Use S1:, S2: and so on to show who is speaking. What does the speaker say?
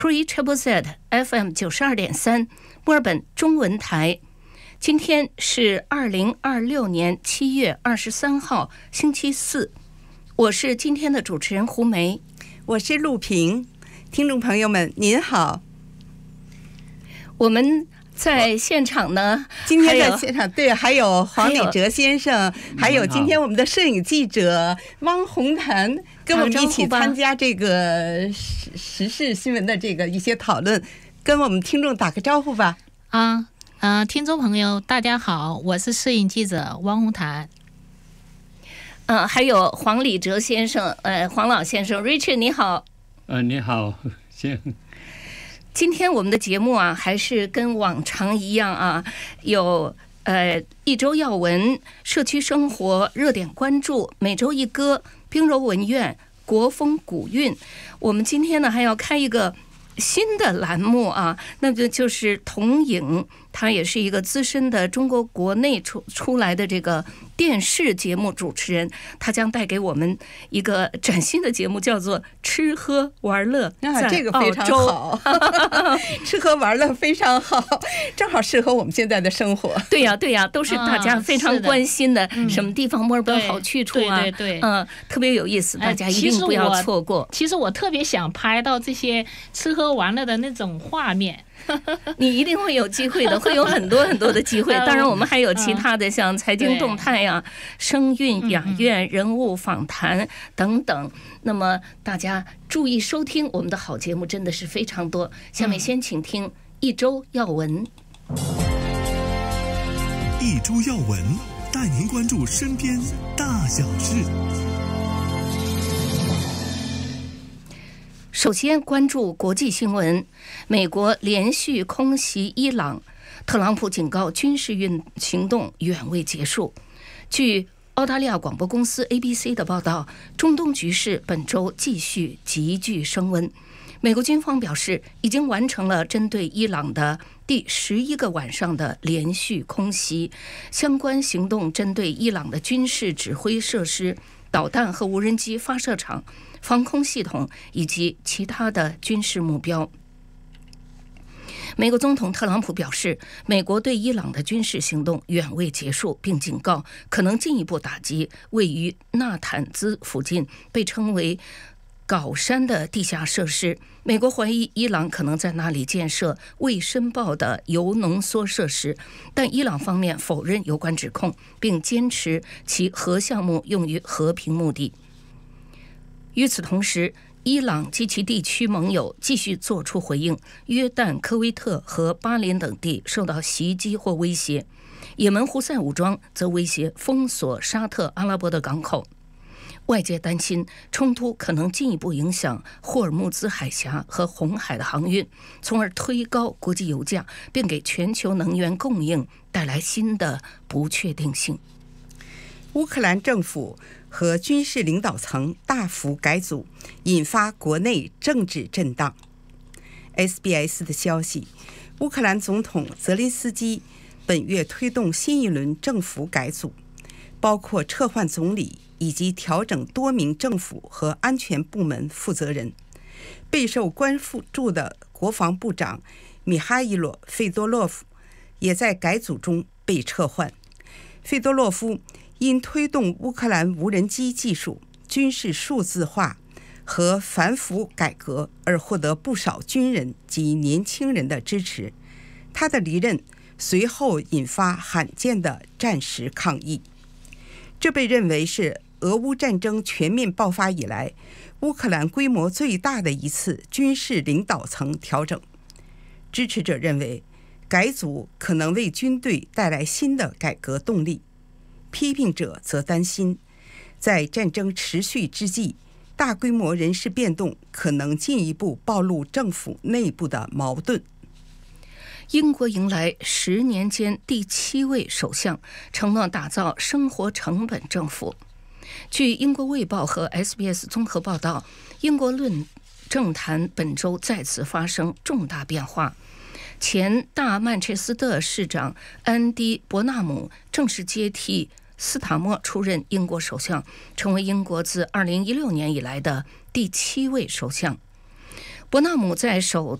S1: Pre-Triple-Z FM 92.3墨尔本中文台。今天是2026年7月23号星期四，我是今天的主持人胡梅，
S2: 我是陆平。听众朋友们您好，
S1: 我们在现场呢，
S2: 今天在现场对，还有黄礼哲先生，还有今天我们的摄影记者汪红谭，跟我们一起参加这个时事新闻的这个一些讨论，跟我们听众打个招呼吧。
S3: 听众朋友大家好，我是摄影记者汪红谭。
S1: 还有黄礼哲先生，黄老先生 Richard 你好。
S4: 你好，行。
S1: 今天我们的节目啊，还是跟往常一样啊，有一周要闻、社区生活热点关注、每周一歌、冰柔文苑、国风古韵。我们今天呢还要开一个新的栏目啊，那就是童影，他也是一个资深的中国国内出来的这个电视节目主持人，他将带给我们一个崭新的节目，叫做吃喝玩乐在澳洲。
S2: 这个非常好吃喝玩乐非常好，正好适合我们现在的生活。
S1: 对呀对呀，都是大家非常关心的，什么地方墨尔本好去处啊，
S3: 对，
S1: 特别有意思，大家一定不要错过。
S3: 其实我特别想拍到这些吃喝玩乐的那种画面。
S1: 你一定会有机会的，会有很多很多的机会。当然我们还有其他的像财经动态啊、声韵雅苑、人物访谈等等，那么大家注意收听我们的好节目，真的是非常多。下面先请听一周要闻。
S5: 一周要闻，带您关注身边大小事。
S1: 首先关注国际新闻，美国连续空袭伊朗，特朗普警告军事行动远未结束。据澳大利亚广播公司 ABC 的报道，中东局势本周继续急剧升温。美国军方表示，已经完成了针对伊朗的第11个晚上的连续空袭，相关行动针对伊朗的军事指挥设施、导弹和无人机发射场、防空系统以及其他的军事目标。美国总统特朗普表示，美国对伊朗的军事行动远未结束，并警告可能进一步打击位于纳坦兹附近被称为镐山的地下设施。美国怀疑伊朗可能在那里建设未申报的铀浓缩设施，但伊朗方面否认有关指控，并坚持其核项目用于和平目的。与此同时，伊朗及其地区盟友继续作出回应，约旦、科威特和巴林等地受到袭击或威胁，也门胡塞武装则威胁封锁沙特阿拉伯的港口。外界担心冲突可能进一步影响霍尔木兹海峡和红海的航运，从而推高国际油价，并给全球能源供应带来新的不确定性。
S2: 乌克兰政府和军事领导层大幅改组，引发国内政治震荡。SBS 的消息，乌克兰总统泽连斯基本月推动新一轮政府改组，包括撤换总理以及调整多名政府和安全部门负责人。备受关注的国防部长米哈伊洛·费多洛夫也在改组中被撤换。费多洛夫因推动乌克兰无人机技术、军事数字化和反腐改革而获得不少军人及年轻人的支持。他的离任随后引发罕见的战时抗议，这被认为是俄乌战争全面爆发以来乌克兰规模最大的一次军事领导层调整。支持者认为，改组可能为军队带来新的改革动力。批评者则担心，在战争持续之际，大规模人事变动可能进一步暴露政府内部的矛盾。
S1: 英国迎来10年间第7位首相，承诺打造生活成本政府。据英国卫报和 SBS 综合报道，英国论政坛本周再次发生重大变化。前大曼彻斯特市长安迪·伯纳姆正式接替斯塔默出任英国首相，成为英国自2016年以来的第7位首相。 伯纳姆在首